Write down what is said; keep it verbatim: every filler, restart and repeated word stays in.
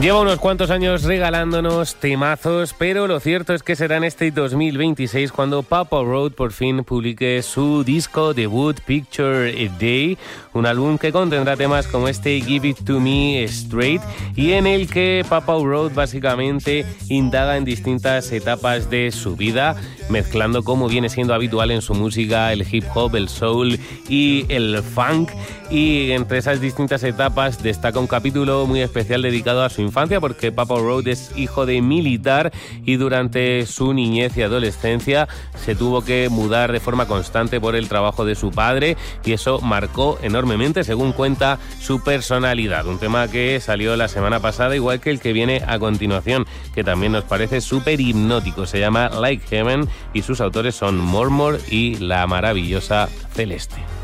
Lleva unos cuantos años regalándonos temazos, pero lo cierto es que será en este dos mil veintiséis cuando Papa Roach por fin publique su disco debut Picture a Day, un álbum que contendrá temas como este Give It To Me Straight y en el que Papa Roach básicamente indaga en distintas etapas de su vida, mezclando, como viene siendo habitual en su música, el hip hop, el soul y el funk, y entre esas distintas etapas destaca un capítulo muy especial dedicado a su infancia, porque Papa Roach es hijo de militar y durante su niñez y adolescencia se tuvo que mudar de forma constante por el trabajo de su padre y eso marcó enormemente, según cuenta, su personalidad. Un tema que salió la semana pasada, igual que el que viene a continuación, que también nos parece súper hipnótico. Se llama Like Heaven y sus autores son Mormor y la maravillosa Celeste.